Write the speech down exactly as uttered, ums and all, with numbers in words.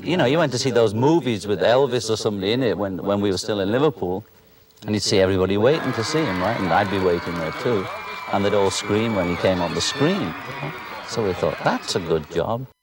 you know, you went to see those movies with Elvis or somebody in it when, when we were still in Liverpool, and you'd see everybody waiting to see him, right? And I'd be waiting there too. And they'd all scream when he came on the screen. So we thought, that's a good job.